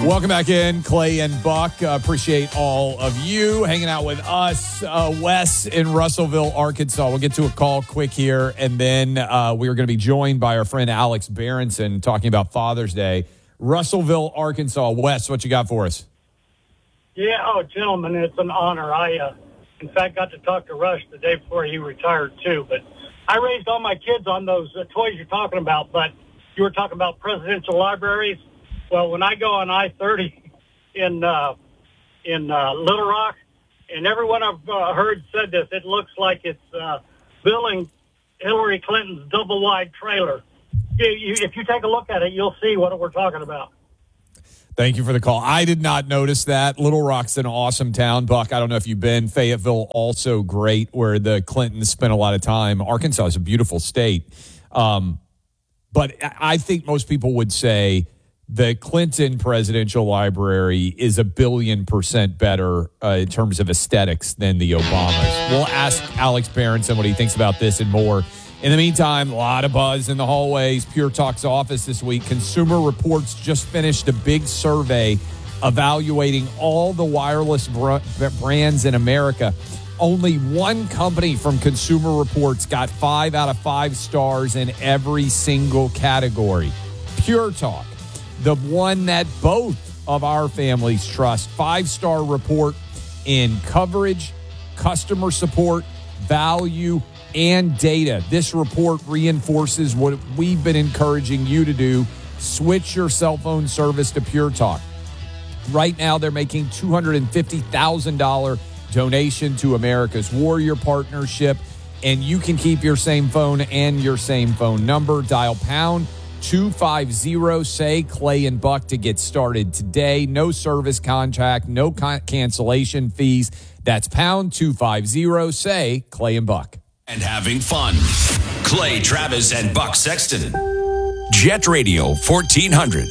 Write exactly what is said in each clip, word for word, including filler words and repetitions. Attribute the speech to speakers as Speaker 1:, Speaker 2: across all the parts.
Speaker 1: Welcome back in, Clay and Buck. Uh, appreciate all of you hanging out with us. Uh, Wes in Russellville, Arkansas. We'll get to a call quick here, and then uh, we are going to be joined by our friend Alex Berenson talking about Father's Day. Russellville, Arkansas. Wes, what you got for us?
Speaker 2: Yeah, oh, gentlemen, it's an honor. I, uh, in fact, got to talk to Rush the day before he retired, too. But I raised all my kids on those uh, toys you're talking about, but you were talking about presidential libraries. Well, when I go on I thirty in uh, in uh, Little Rock, and everyone I've uh, heard said this, it looks like it's uh, billing Hillary Clinton's double-wide trailer. You, you, if you take a look at it, you'll see what we're talking about.
Speaker 1: Thank you for the call. I did not notice that. Little Rock's an awesome town. Buck, I don't know if you've been. Fayetteville, also great, where the Clintons spent a lot of time. Arkansas is a beautiful state. Um, but I think most people would say the Clinton Presidential Library is a billion percent better uh, in terms of aesthetics than the Obamas. We'll ask Alex Berenson what he thinks about this and more. In the meantime, a lot of buzz in the hallways. Pure Talk's office this week. Consumer Reports just finished a big survey evaluating all the wireless br- brands in America. Only one company from Consumer Reports got five out of five stars in every single category. Pure Talk, the one that both of our families trust. Five-star report in coverage, customer support, value, and data. This report reinforces what we've been encouraging you to do. Switch your cell phone service to Pure Talk. Right now, they're making two hundred fifty thousand dollars donation to America's Warrior Partnership, and you can keep your same phone and your same phone number. Dial pound two five zero, say Clay and Buck to get started today. No service contract, no con- cancellation fees. That's pound two five zero, say Clay and Buck.
Speaker 3: And having fun. Clay Travis and Buck Sexton. Jet Radio fourteen hundred.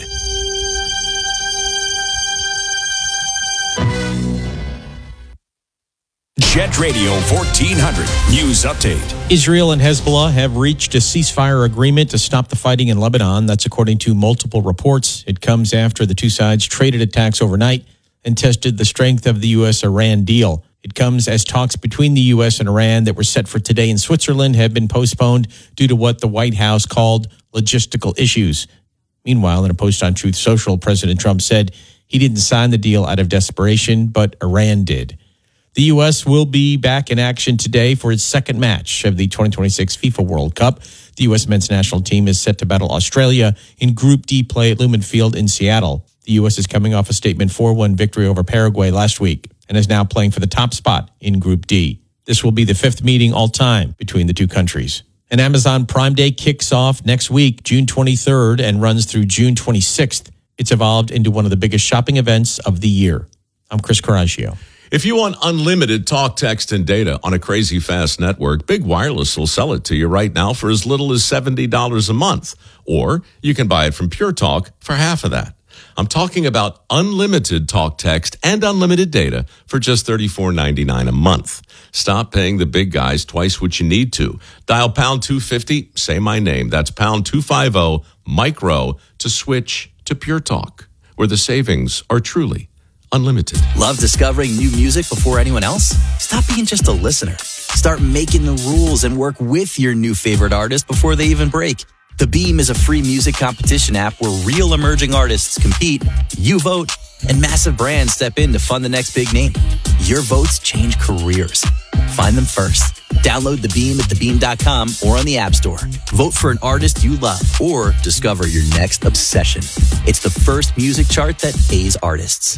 Speaker 3: Jet Radio fourteen hundred News Update.
Speaker 4: Israel and Hezbollah have reached a ceasefire agreement to stop the fighting in Lebanon. That's according to multiple reports. It comes after the two sides traded attacks overnight and tested the strength of the U S Iran deal. It comes as talks between the U S and Iran that were set for today in Switzerland have been postponed due to what the White House called logistical issues. Meanwhile, in a post on Truth Social, President Trump said he didn't sign the deal out of desperation, but Iran did. The U S will be back in action today for its second match of the twenty twenty-six FIFA World Cup. The U S men's national team is set to battle Australia in Group D play at Lumen Field in Seattle. The U S is coming off a statement four one victory over Paraguay last week and is now playing for the top spot in Group D. This will be the fifth meeting all time between the two countries. And Amazon Prime Day kicks off next week, June twenty-third, and runs through June twenty-sixth. It's evolved into one of the biggest shopping events of the year. I'm Chris Coraggio.
Speaker 5: If you want unlimited talk, text, and data on a crazy fast network, Big Wireless will sell it to you right now for as little as seventy dollars a month. Or you can buy it from Pure Talk for half of that. I'm talking about unlimited talk, text, and unlimited data for just thirty-four ninety-nine a month. Stop paying the big guys twice what you need to. Dial pound two fifty, say my name. That's pound two fifty, micro, to switch to Pure Talk, where the savings are truly unlimited.
Speaker 6: Love discovering new music before anyone else? Stop being just a listener. Start making the rules and work with your new favorite artist before they even break. The Beam is a free music competition app where real emerging artists compete, you vote, and massive brands step in to fund the next big name. Your votes change careers. Find them first. Download The Beam at the beam dot com or on the App Store. Vote for an artist you love or discover your next obsession. It's the first music chart that pays artists.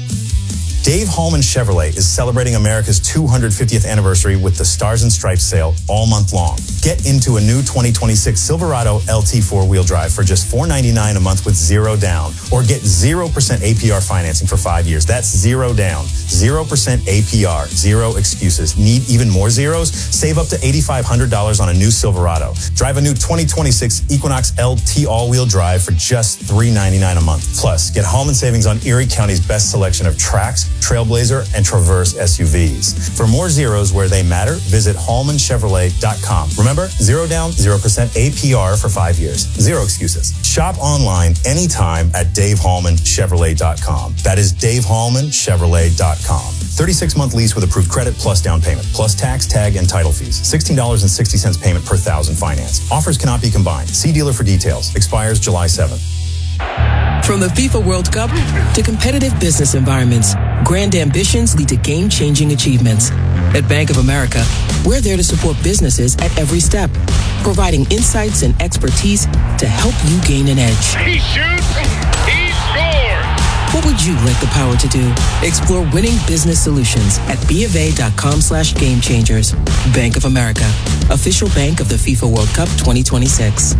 Speaker 7: Dave Hallman Chevrolet is celebrating America's two hundred fiftieth anniversary with the Stars and Stripes sale all month long. Get into a new twenty twenty-six Silverado L T four-wheel drive for just four ninety-nine a month with zero down, or get zero percent A P R financing for five years. That's zero down, zero percent A P R, zero excuses. Need even more zeros? Save up to eight thousand five hundred dollars on a new Silverado. Drive a new twenty twenty-six Equinox L T all-wheel drive for just three ninety-nine a month. Plus, get Hallman savings on Erie County's best selection of tracks, Trailblazer, and Traverse S U Vs. For more zeros where they matter, visit Hallman Chevrolet dot com. Remember, zero down, zero percent A P R for five years. Zero excuses. Shop online anytime at Dave Hallman Chevrolet dot com. That is Dave Hallman Chevrolet dot com. thirty-six month lease with approved credit plus down payment, plus tax, tag, and title fees. sixteen dollars and sixty cents payment per thousand finance. Offers cannot be combined. See dealer for details. Expires July seventh.
Speaker 8: From the FIFA World Cup to competitive business environments, grand ambitions lead to game-changing achievements. At Bank of America, we're there to support businesses at every step, providing insights and expertise to help you gain an edge.
Speaker 9: He shoots, he scores!
Speaker 8: What would you like the power to do? Explore winning business solutions at BofA.com slash game changers. Bank of America, official bank of the FIFA World Cup twenty twenty-six.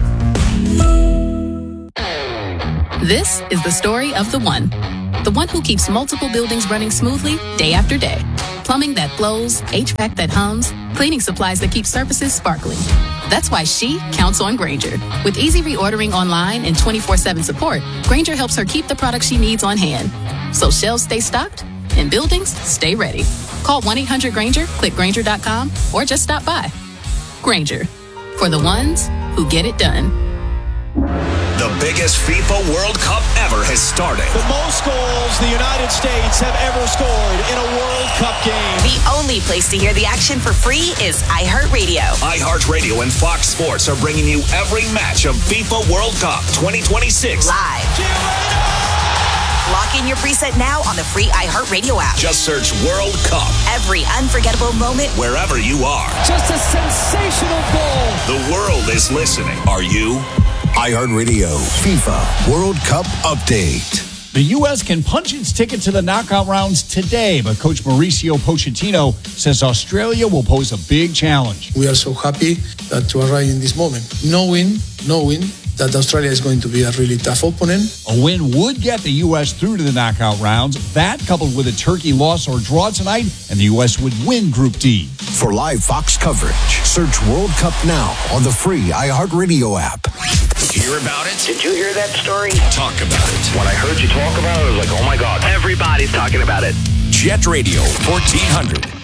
Speaker 10: This is the story of the one. The one who keeps multiple buildings running smoothly day after day. Plumbing that flows, H V A C that hums, cleaning supplies that keep surfaces sparkling. That's why she counts on Grainger. With easy reordering online and twenty-four seven support, Grainger helps her keep the products she needs on hand. So shelves stay stocked and buildings stay ready. Call one eight hundred Grainger, click Grainger dot com, or just stop by. Grainger, for the ones who get it done.
Speaker 3: The biggest FIFA World Cup ever has started.
Speaker 11: The most goals the United States have ever scored in a World Cup game.
Speaker 12: The only place to hear the action for free is iHeartRadio.
Speaker 3: iHeartRadio and Fox Sports are bringing you every match of FIFA World Cup twenty twenty-six.
Speaker 12: Live. Lock in your preset now on the free iHeartRadio app.
Speaker 3: Just search World Cup.
Speaker 12: Every unforgettable moment,
Speaker 3: wherever you are.
Speaker 11: Just a sensational goal.
Speaker 3: The world is listening. Are you?
Speaker 13: iHeartRadio FIFA World Cup Update.
Speaker 14: The U S can punch its ticket to the knockout rounds today, but Coach Mauricio Pochettino says Australia will pose a big challenge.
Speaker 15: We are so happy that to arrive in this moment, knowing, knowing that Australia is going to be a really tough opponent.
Speaker 14: A win would get the U S through to the knockout rounds. That, coupled with a Turkey loss or draw tonight, and the U S would win Group D.
Speaker 13: For live Fox coverage, search World Cup now on the free iHeartRadio app.
Speaker 3: Hear about it?
Speaker 16: Did you hear that story?
Speaker 3: Talk about it.
Speaker 16: When I heard you talk about it, I was like, oh my God. Everybody's talking about it.
Speaker 3: Jet Radio fourteen hundred.